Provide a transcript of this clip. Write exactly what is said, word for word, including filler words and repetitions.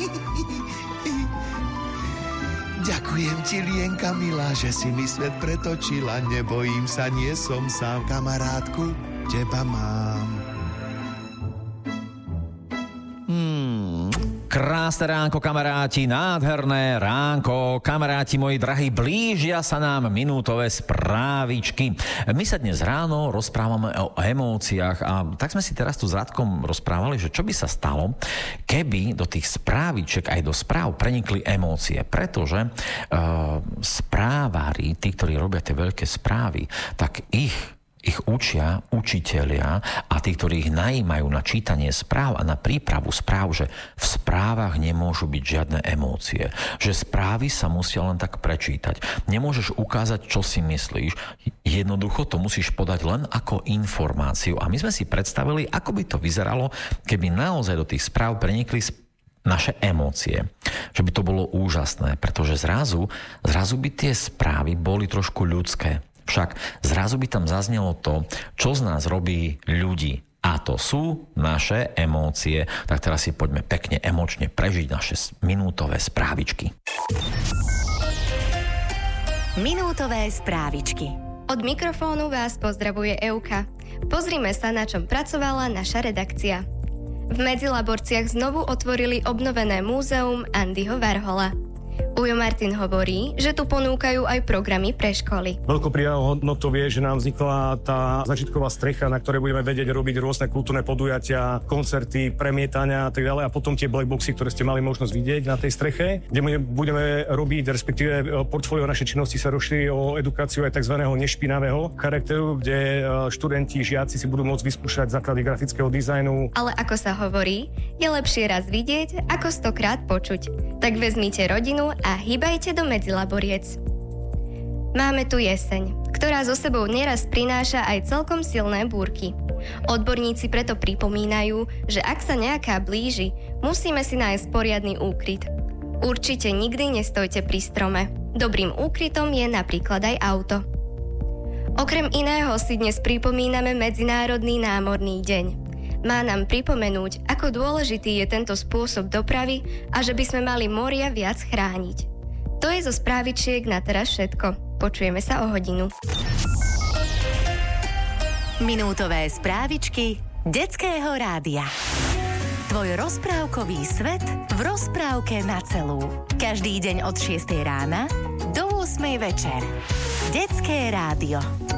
Ďakujem ti, Lienka milá, že si mi svet pretočila. Nebojím sa, nie som sám, kamarátku, teba mám. Hmm, krásne ránko, kamaráti, nádherné ránko, kamaráti moji drahí, blížia sa nám minútové správičky. My sa dnes ráno rozprávame o emóciách a tak sme si teraz tu s Radkom rozprávali, že čo by sa stalo, keby do tých správiček aj do správ prenikli emócie, pretože uh, správari, tí, ktorí robia tie veľké správy, tak ich Ich učia učitelia a tí, ktorí ich najímajú na čítanie správ a na prípravu správ, že v správach nemôžu byť žiadne emócie. Že správy sa musia len tak prečítať. Nemôžeš ukázať, čo si myslíš. Jednoducho to musíš podať len ako informáciu. A my sme si predstavili, ako by to vyzeralo, keby naozaj do tých správ prenikli naše emócie. Že by to bolo úžasné, pretože zrazu, zrazu by tie správy boli trošku ľudské. Však zrazu by tam zaznelo to, čo z nás robí ľudí. A to sú naše emócie. Tak teraz si poďme pekne emočne prežiť naše minútové správičky. Minútové správičky. Od mikrofónu vás pozdravuje Euka. Pozrime sa, na čom pracovala naša redakcia. V Medzilaborciach znovu otvorili obnovené múzeum Andyho Warhola. Ujo Martin hovorí, že tu ponúkajú aj programy pre školy. Veľkou pridanou hodnotou je, že nám vznikla tá zažitková strecha, na ktorej budeme vedieť robiť rôzne kultúrne podujatia, koncerty, premietania a tak ďalej. A potom tie blackboxy, ktoré ste mali možnosť vidieť na tej streche, kde budeme robiť, respektíve portfólio našej činnosti sa rozšíri o edukáciu aj tzv. Nešpinavého charakteru, kde študenti, žiaci si budú môcť vyskúšať základy grafického dizajnu. Ale ako sa hovorí, je lepšie raz vidieť, ako stokrát počuť. Tak vezmite rodinu a hýbajte do Medzilaboriec. Máme tu jeseň, ktorá so sebou neraz prináša aj celkom silné búrky. Odborníci preto pripomínajú, že ak sa nejaká blíži, musíme si nájsť poriadny úkryt. Určite nikdy nestojte pri strome. Dobrým úkrytom je napríklad aj auto. Okrem iného si dnes pripomíname Medzinárodný námorný deň. Má nám pripomenúť, ako dôležitý je tento spôsob dopravy a že by sme mali moria viac chrániť. To je zo správičiek na teraz všetko. Počujeme sa o hodinu. Minútové správičky Detského rádia. Tvoj rozprávkový svet v rozprávke na celú. Každý deň od šiestej rána do ôsmej večer. Detské rádio.